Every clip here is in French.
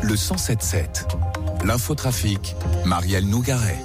le 107.7. L'infotrafic, Marielle Nougaret.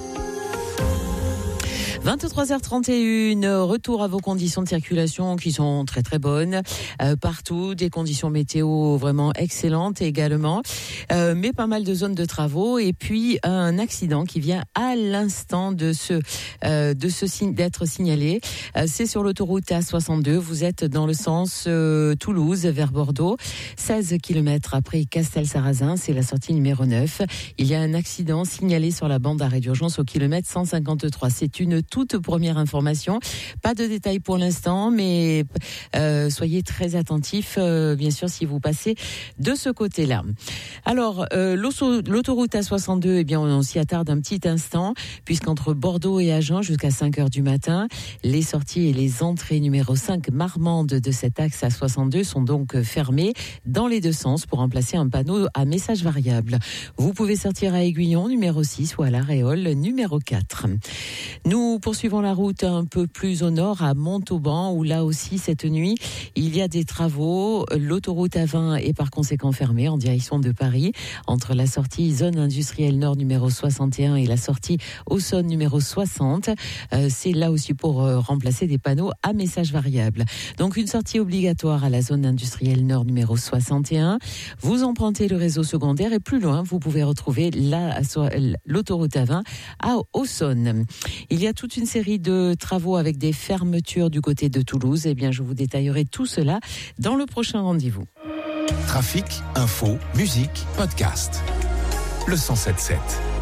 23h31, retour à vos conditions de circulation qui sont très très bonnes partout, des conditions météo vraiment excellentes également, mais pas mal de zones de travaux et puis un accident qui vient à l'instant d'être signalé. C'est sur l'autoroute A62, vous êtes dans le sens Toulouse vers Bordeaux, 16 km après Castel-Sarrazin, c'est la sortie numéro 9. Il y a un accident signalé sur la bande d'arrêt d'urgence au kilomètre 153. C'est une toute première information. Pas de détails pour l'instant, mais soyez très attentifs, bien sûr, si vous passez de ce côté-là. Alors, l'autoroute A62, eh bien, on s'y attarde un petit instant, puisqu'entre Bordeaux et Agen, jusqu'à 5h du matin, les sorties et les entrées numéro 5 Marmande de cet axe A62 sont donc fermées dans les deux sens pour remplacer un panneau à message variable. Vous pouvez sortir à Aiguillon, numéro 6, ou à l'Aréole, numéro 4. Nous poursuivons la route un peu plus au nord, à Montauban, où là aussi, cette nuit, il y a des travaux. L'autoroute A20 est par conséquent fermée en direction de Paris, entre la sortie zone industrielle nord numéro 61 et la sortie Auxonne numéro 60. C'est là aussi pour remplacer des panneaux à message variable. Donc une sortie obligatoire à la zone industrielle nord numéro 61. Vous empruntez le réseau secondaire et plus loin, vous pouvez retrouver l'autoroute A20 à Auxonne. Il y a toute une série de travaux avec des fermetures du côté de Toulouse. Eh bien, je vous détaillerai tout cela dans le prochain rendez-vous. Trafic, info, musique, podcast. Le 107.7.